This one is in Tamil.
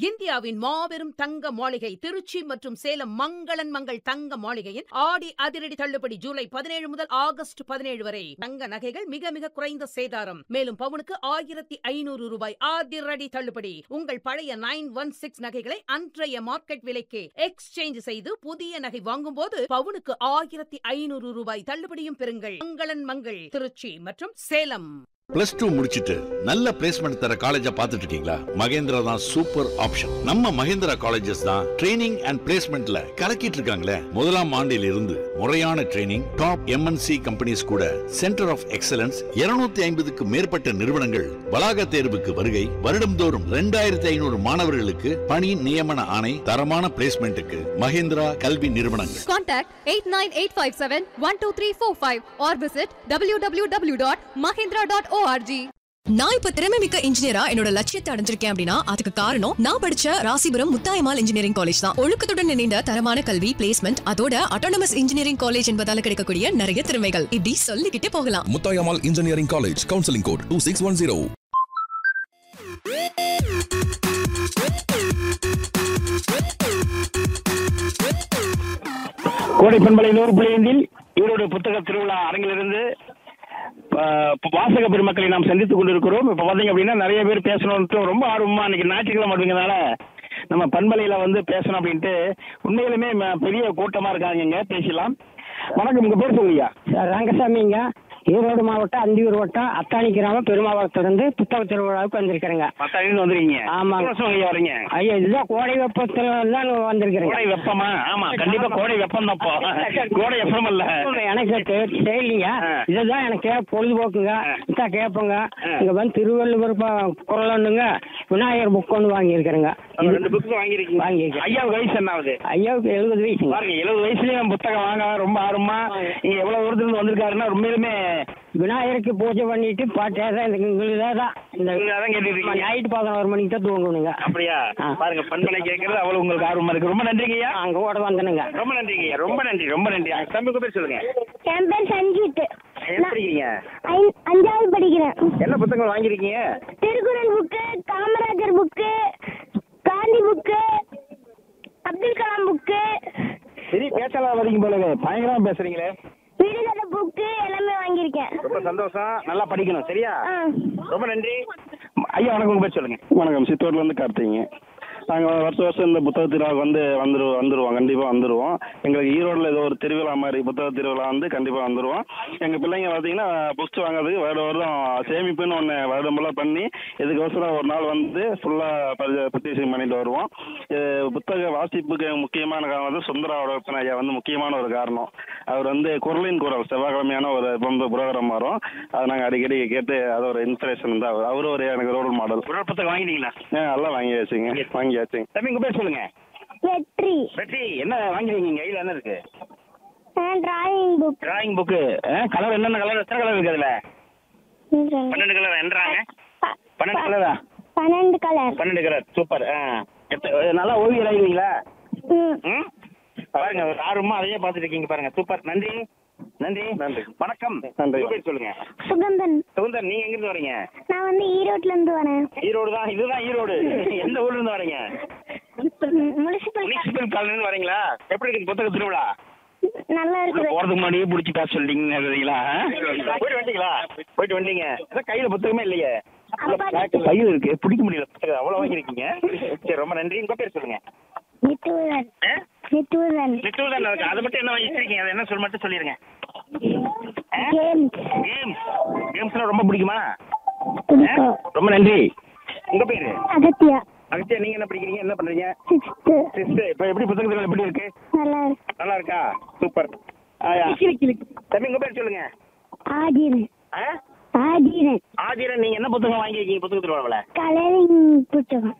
இந்தியாவின் மாபெரும் தங்க மாளிகை திருச்சி மற்றும் சேலம் மங்களன் மங்கள் தங்க மாளிகையின் ஆடி அதிரடி தள்ளுபடி ஜூலை 17 முதல் ஆகஸ்ட் 17 வரை. தங்க நகைகள் மிக மிக குறைந்த சேதாரம். மேலும் பவுனுக்கு 1500 ரூபாய் அதிரடி தள்ளுபடி. உங்கள் பழைய 916 நகைகளை அன்றைய மார்க்கெட் விலைக்கு எக்ஸ்சேஞ்ச் செய்து புதிய நகை வாங்கும்போது பவுனுக்கு 1500 ரூபாய் தள்ளுபடியும் பெறுங்கள். மங்களன் மங்கள் திருச்சி மற்றும் சேலம். +2 முடிச்சிட்டு நல்ல பிளேஸ்மெண்ட் தர காலேஜ பாத்துட்டு இருக்கீங்களா? மகேந்திரா தான் சூப்பர் ஆப்ஷன். நம்ம மகேந்திரா காலேஜஸ் தான் ட்ரைனிங் அண்ட் பிளேஸ்மெண்ட்ல கலக்கிட்டு இருக்காங்களே. முதலாம் ஆண்டில் இருந்து முறையான ட்ரைனிங், டாப் MNC கம்பெனிஸ் கூட சென்டர் ஆஃப் எக்ஸலன்ஸ் 250க்கு மேற்பட்ட நிறுவனங்கள் வளாக தேர்வுக்கு வருகை. வருடம்தோறும் 2500 மாணவர்களுக்கு பணி நியமன ஆணை. தரமான பிளேஸ்மெண்ட்டுக்கு மகேந்திரா கல்வி நிறுவனங்கள். Contact 8985712345 or visit www.mahindra.org. நான் இப்ப திறமைமிக்க இன்ஜினியரா என்னோட லட்சியத்தை அடைஞ்சிருக்கேன் அப்படின்னா அதுக்கு காரணம் நான் படிச்ச ராசிபுரம் முத்தாயம்மாள் இன்ஜினியரிங் காலேஜ் தான். ஒழுக்கத்துடன் இணைந்த தரமான கல்வி, பிளேஸ்மெண்ட், அதோட அட்டானமஸ் இன்ஜினியரிங் காலேஜ் என்பதால கிடைக்கக்கூடிய நிறைய திறமைகள் இப்படி சொல்லிக்கிட்டே போகலாம். Muthayammal engineering college, counselling code 2610. கோடை பண்பலை 100.5 ஈரோடு புத்தக திருவிழா அரங்கிலிருந்து வாசக பெருமக்களை நாம் சந்தித்துக் கொண்டிருக்கிறோம். இப்போ பார்த்தீங்க அப்படின்னா நிறைய பேர் பேசணும்னு ரொம்ப ஆர்வமா இன்னைக்கு ஞாயிற்றுக்கிழமை அப்படிங்கிறதுனால நம்ம பண்பலையில வந்து பேசணும் அப்படின்ட்டு உண்மையிலுமே பெரிய கூட்டமா இருக்காங்க. பேசலாம். வணக்கம், உங்க பேர் சொல்லுங்க. ரங்கசாமிங்க, ஈரோடு மாவட்டம் அந்தியூர் வட்டம் அத்தானி கிராமம் பெருமாவரத்திலிருந்து புத்தக திருவிழாவுக்கு வந்திருக்கிறேங்க. அத்தானிலிருந்து வந்துருக்கீங்க? ஆமாங்க. வரீங்க? ஐயா, இதுதான் கோடை வெப்பத்துல தான் வந்திருக்கிறேங்க. கோடை வெப்பமா? ஆமா, கண்டிப்பா கோடை வெப்பம் தான். கோடை வெப்பம் இல்ல எனக்கு தெரியலீங்க. இதுதான் எனக்கு பொழுதுபோக்குங்க. இதான் கேட்போங்க. இங்க வந்து திருவள்ளுவர் குரல் ஒண்ணுங்க, விநாயகர் புக் ஒன்று வாங்கியிருக்கிறேங்க. 2 புக் வாங்கியிருக்கீங்க? வாங்கியிருக்கேன். ஐயாவுக்கு வயசு என்ன ஆகுது? ஐயாவுக்கு 70 வயசு. பாருங்க, 70 வயசுலயும் புத்தகம் வாங்க ரொம்ப ஆர்வமா. நீங்க எவ்வளவு தூரத்துல இருந்து வந்திருக்காருன்னா உண்மையிலுமே விநாயகருக்கு பூஜை பண்ணிட்டு பாட்டேதான் நைட்டு 11 மணிக்கு தான் தூங்கணுங்க. அப்படியா? பாருங்க, பண்பலை கேட்கறது அவ்வளவு உங்களுக்கு ஆர்வமா இருக்கு. ரொம்ப நன்றிங்கய்யா. அங்க ஓட வந்தனுங்க. ரொம்ப நன்றிங்கய்யா. ரொம்ப நன்றி, ரொம்ப நன்றி. தம்பி பேர் சொல்லுங்க. என் பேர் சஞ்சித். என்ன படிக்கிறீங்க? 5வது படிக்கிறேன். என்ன புத்தகங்கள் வாங்கிருக்கீங்க? Thirukkural book, Kamarajar book, Gandhi book, Abdul Kalam book. சரி, பேசலாம் வரீங்க போல பயங்கரமா பேசுறீங்களே. விடுதலை புக்கு எல்லாமே வாங்கியிருக்கேன். ரொம்ப சந்தோஷம். நல்லா படிக்கணும். சரியா? ரொம்ப நன்றி. ஐயா வணக்கம், உங்க பேர் சொல்லுங்க. வணக்கம், சித்தூர்ல இருந்து கார்த்திங்க. நாங்கள் வருஷம் இந்த புத்தக திருவிழாவுக்கு வந்துருவோம். கண்டிப்பாக வந்துடுவோம். எங்களுக்கு ஈரோடில் ஏதோ ஒரு திருவிழா மாதிரி புத்தக திருவிழா கண்டிப்பாக வந்துடுவோம். எங்கள் பிள்ளைங்க பார்த்தீங்கன்னா புஸ்தகம் வாங்குறதுக்கு வருடம் சேமிப்புன்னு ஒன்று வருடமெல்லாம் பண்ணி இதுக்கோசரம் ஒரு நாள் வந்து ஃபுல்லாக பர்ச்சேசிங் பண்ணிட்டு வருவோம். புத்தக வாசிப்புக்கு முக்கியமான காரணம் வந்து சுந்தராவோட ஐயா முக்கியமான ஒரு காரணம். அவர் குரலின் குரல் செவ்வாய்க்கிழமையான ஒரு புரோகிராம் வரும். அதை நாங்கள் அடிக்கடி கேட்டு அது ஒரு இன்ஸ்பிரேஷன் தான். அவரும் ஒரு எனக்கு ரோல் மாடல். புத்தகம் வாங்கினீங்களா? எல்லாம் வாங்கியாச்சுங்க. தம்பி உங்க பேர் சொல்லுங்க. வெற்றி. வெற்றி, என்ன வாங்கிருக்கீங்க? கையில என்ன இருக்கு? Drawing book. Drawing book. Colour என்னென்ன கலர்? எத்தனை கலர் இருக்கு அதுல? 12 கலர். என்னறாங்க? 12 கலரா? 12 கலர். 12 கலர். சூப்பர். நல்லா ஓவியம் எழுதுவீங்களா? பாருங்க, ஒரு ஆர்வமா அதையே பார்த்துட்டு இருக்கீங்க. பாருங்க, சூப்பர். நன்றி நன்றி நன்றி. வணக்கம். நன்றி. பேர் சொல்லுங்க. சுகந்தன். சுகந்தன், நீங்க எங்க இருந்து வரீங்க? நான் ஈரோட்ல இருந்து வரேன். ஈரோடு தான். இதுதான் ஈரோடு. எந்த ஊர்ல இருந்து வரீங்க? முனிசிபல் காலனில இருந்து வரீங்களா? எப்படி இருக்கு புத்தக திருவிழா? நல்லா இருக்கு. போறதுக்கு முன்னாடியே பிடிச்சி பேச சொல்லிட்டீங்களா? போயிட்டு வந்தீங்க. கையில புத்தகமே இல்லையே. கையில் இருக்கு, பிடிக்க முடியல புத்தகம். அவ்வளவு வாங்கிருக்கீங்க. சரி, ரொம்ப நன்றி. உங்க பேர் சொல்லுங்க. அதை மட்டும் என்ன வாங்கிருக்கீங்க? அதை என்ன சொல்ல மட்டும் சொல்லிருங்க. கேம்ஸ்லாம் ரொம்ப பிடிக்குமா? ரொம்ப நன்றி. உங்க பேரு? அகத்தியா. அகத்தியா, நீங்க என்ன படிக்கிறீங்க? என்ன பண்றீங்க? 6th. இப்ப எப்படி புத்தகத்துல எப்படி இருக்கு? நல்லா இருக்கா? சூப்பர். தம்பி உங்க பேர் சொல்லுங்க. ஆதிரன். ஆதிரன், நீங்க என்ன புத்தகம் வாங்கிருக்கீங்க புத்தகத்துல? கலரிங் புத்தகம்.